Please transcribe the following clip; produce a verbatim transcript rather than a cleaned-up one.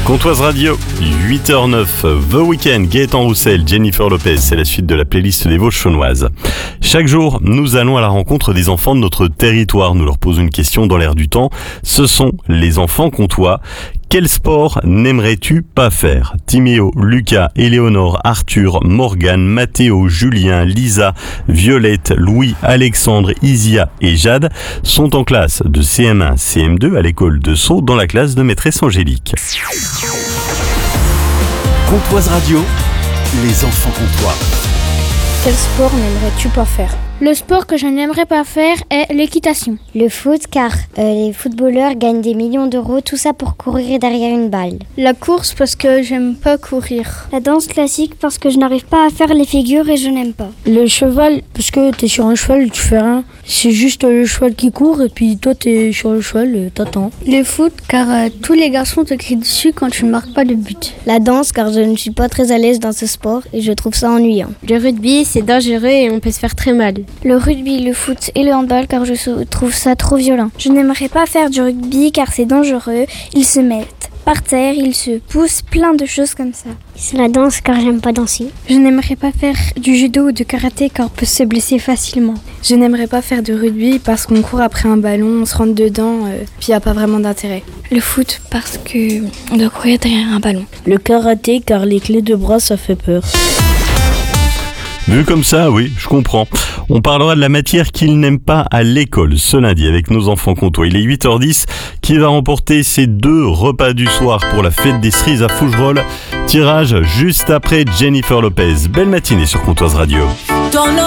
Comptoise Radio, huit heures neuf, The Weeknd, Gaëtan Roussel, Jennifer Lopez, c'est la suite de la playlist des Vosges chaunoises. Chaque jour, nous allons à la rencontre des enfants de notre territoire. Nous leur posons une question dans l'air du temps. Ce sont les enfants comtois. Quel sport n'aimerais-tu pas faire ? Timéo, Lucas, Éléonore, Arthur, Morgane, Mathéo, Julien, Lisa, Violette, Louis, Alexandre, Isia et Jade sont en classe de C M un, C M deux à l'école de Sceaux dans la classe de maîtresse Angélique. Comptoise Radio, les enfants comtois. Quel sport n'aimerais-tu pas faire ? Le sport que je n'aimerais pas faire est l'équitation. Le foot, car euh, les footballeurs gagnent des millions d'euros, tout ça pour courir derrière une balle. La course parce que j'aime pas courir. La danse classique parce que je n'arrive pas à faire les figures et je n'aime pas. Le cheval parce que t'es sur un cheval, tu fais rien. C'est juste le cheval qui court et puis toi t'es sur le cheval, t'attends. Le foot car euh, tous les garçons te crient dessus quand tu ne marques pas de but. La danse car je ne suis pas très à l'aise dans ce sport et je trouve ça ennuyant. Le rugby c'est dangereux et on peut se faire très mal. Le rugby, le foot et le handball car je trouve ça trop violent. Je n'aimerais pas faire du rugby car c'est dangereux. Ils se mettent par terre, ils se poussent, plein de choses comme ça. C'est la danse car j'aime pas danser. Je n'aimerais pas faire du judo ou du karaté car on peut se blesser facilement. Je n'aimerais pas faire du rugby parce qu'on court après un ballon, on se rentre dedans, euh, puis il n'y a pas vraiment d'intérêt. Le foot parce qu'on doit courir derrière un ballon. Le karaté car les clés de bras ça fait peur. Vu comme ça, oui, je comprends. On parlera de la matière qu'ils n'aiment pas à l'école ce lundi avec nos enfants comtois. Il est huit heures dix. Qui va remporter ces deux repas du soir pour la fête des cerises à Fougerolles ? Tirage juste après Jennifer Lopez. Belle matinée sur Comptoise Radio.